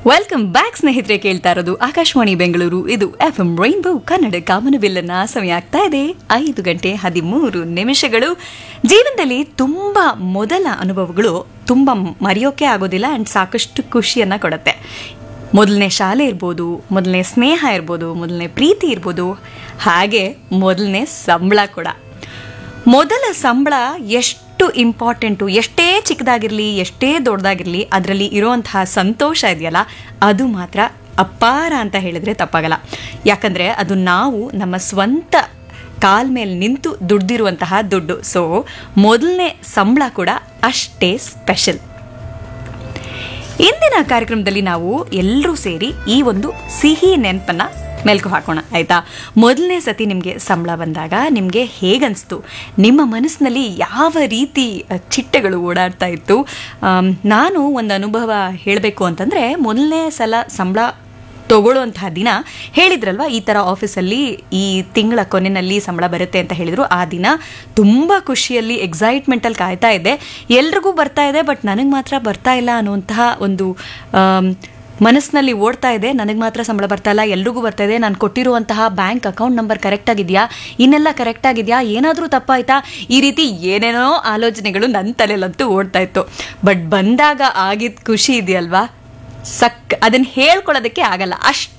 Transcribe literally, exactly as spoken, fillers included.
Welcome back ಸ್ನೇಹಿತರೆ, ಕೇಳ್ತಾ ಇರೋದು ಆಕಾಶವಾಣಿ ಬೆಂಗಳೂರು. ಇದು ಎಫ್ ಎಂ ರೈನ್ಬೋ ಕನ್ನಡ ಕಾಮನಬಿಲ್ಲನ್ನ. ಸಮಯ ಆಗ್ತಾ ಇದೆ ಐದು ಗಂಟೆ ಹದಿಮೂರು ನಿಮಿಷಗಳು. ಜೀವನದಲ್ಲಿ ತುಂಬ ಮೊದಲ ಅನುಭವಗಳು ತುಂಬ ಮರೆಯೋಕೆ ಆಗೋದಿಲ್ಲ ಆ್ಯಂಡ್ ಸಾಕಷ್ಟು ಖುಷಿಯನ್ನು ಕೊಡುತ್ತೆ. ಮೊದಲನೇ ಶಾಲೆ ಇರ್ಬೋದು, ಮೊದಲನೇ ಸ್ನೇಹ ಇರ್ಬೋದು, ಮೊದಲನೇ ಪ್ರೀತಿ ಇರ್ಬೋದು, ಹಾಗೆ ಮೊದಲನೇ ಸಂಬಳ ಕೂಡ. ಮೊದಲ ಸಂಬಳ ಎಷ್ಟು ಇಂಪಾರ್ಟೆಂಟು, ಎಷ್ಟೇ ಚಿಕ್ಕದಾಗಿರಲಿ ಎಷ್ಟೇ ದೊಡ್ಡದಾಗಿರಲಿ, ಅದರಲ್ಲಿ ಇರೋವಂತಹ ಸಂತೋಷ ಇದೆಯಲ್ಲ, ಅದು ಮಾತ್ರ ಅಪಾರ ಅಂತ ಹೇಳಿದ್ರೆ ತಪ್ಪಾಗಲ್ಲ. ಯಾಕಂದರೆ ಅದು ನಾವು ನಮ್ಮ ಸ್ವಂತ ಕಾಲ ಮೇಲೆ ನಿಂತು ದುಡ್ದಿರುವಂತಹ ದುಡ್ಡು. ಸೊ ಮೊದಲನೇ ಸಂಬಳ ಕೂಡ ಅಷ್ಟೇ ಸ್ಪೆಷಲ್. ಇಂದಿನ ಕಾರ್ಯಕ್ರಮದಲ್ಲಿ ನಾವು ಎಲ್ಲರೂ ಸೇರಿ ಈ ಒಂದು ಸಿಹಿ ನೆನಪನ್ನು ಮೆಲ್ಕು ಹಾಕೋಣ, ಆಯಿತಾ? ಮೊದಲನೇ ಸತಿ ನಿಮಗೆ ಸಂಬಳ ಬಂದಾಗ ನಿಮಗೆ ಹೇಗನ್ನಿಸ್ತು? ನಿಮ್ಮ ಮನಸ್ಸಿನಲ್ಲಿ ಯಾವ ರೀತಿ ಚಿಟ್ಟೆಗಳು ಓಡಾಡ್ತಾ ಇತ್ತು? ನಾನು ಒಂದು ಅನುಭವ ಹೇಳಬೇಕು ಅಂತಂದರೆ, ಮೊದಲನೇ ಸಲ ಸಂಬಳ ತಗೊಳ್ಳುವಂತಹ ದಿನ ಹೇಳಿದ್ರಲ್ವ, ಈ ಥರ ಆಫೀಸಲ್ಲಿ ಈ ತಿಂಗಳ ಕೊನೆಯಲ್ಲಿ ಸಂಬಳ ಬರುತ್ತೆ ಅಂತ ಹೇಳಿದರು. ಆ ದಿನ ತುಂಬ ಖುಷಿಯಲ್ಲಿ ಎಕ್ಸೈಟ್ಮೆಂಟಲ್ಲಿ ಕಾಯ್ತಾ ಇದ್ದೆ. ಎಲ್ರಿಗೂ ಬರ್ತಾ ಇದೆ, ಬಟ್ ನನಗೆ ಮಾತ್ರ ಬರ್ತಾ ಇಲ್ಲ ಅನ್ನುವಂತಹ ಒಂದು ಮನಸ್ಸಿನಲ್ಲಿ ಓಡ್ತಾ ಇದೆ. ನನಗೆ ಮಾತ್ರ ಸಂಬಳ ಬರ್ತಾ ಇಲ್ಲ, ಎಲ್ರಿಗೂ ಬರ್ತಾ ಇದೆ. ನಾನು ಕೊಟ್ಟಿರುವಂತಹ ಬ್ಯಾಂಕ್ ಅಕೌಂಟ್ ನಂಬರ್ ಕರೆಕ್ಟಾಗಿದೆಯಾ, ಇನ್ನೆಲ್ಲ ಕರೆಕ್ಟಾಗಿದೆಯಾ, ಏನಾದರೂ ತಪ್ಪಾಯ್ತಾ, ಈ ರೀತಿ ಏನೇನೋ ಆಲೋಚನೆಗಳು ನನ್ನ ತಲೆಯಲ್ಲಂತೂ ಓಡ್ತಾ ಇತ್ತು. ಬಟ್ ಬಂದಾಗ ಆಗಿದ್ದ ಖುಷಿ ಇದೆಯಲ್ವಾ, ಸಕ್ ಅದನ್ನು ಹೇಳ್ಕೊಳ್ಳೋದಕ್ಕೆ ಆಗಲ್ಲ. ಅಷ್ಟು